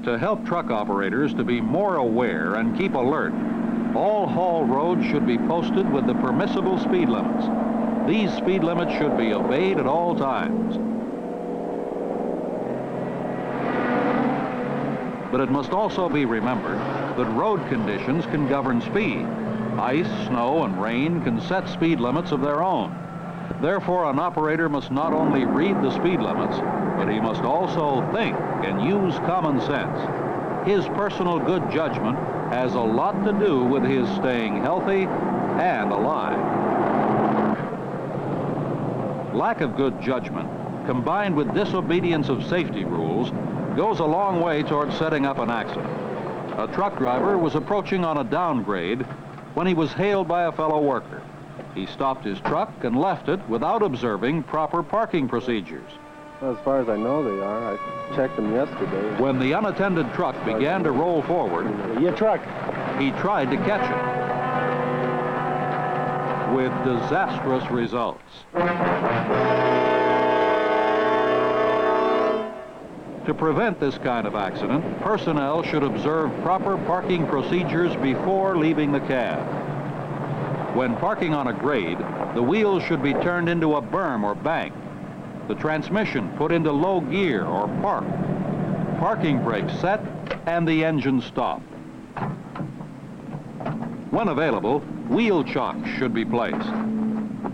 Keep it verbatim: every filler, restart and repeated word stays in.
To help truck operators to be more aware and keep alert, all haul roads should be posted with the permissible speed limits. These speed limits should be obeyed at all times. But it must also be remembered that road conditions can govern speed. Ice, snow, and rain can set speed limits of their own. Therefore, an operator must not only read the speed limits, but he must also think and use common sense. His personal good judgment has a lot to do with his staying healthy and alive. Lack of good judgment, combined with disobedience of safety rules, goes a long way toward setting up an accident. A truck driver was approaching on a downgrade when he was hailed by a fellow worker. He stopped his truck and left it without observing proper parking procedures. Well, as far as I know they are. I checked them yesterday. When the unattended truck began to roll forward, your truck. He tried to catch it with disastrous results. To prevent this kind of accident, personnel should observe proper parking procedures before leaving the cab. When parking on a grade, the wheels should be turned into a berm or bank, the transmission put into low gear or park, parking brakes set, and the engine stopped. When available, wheel chocks should be placed.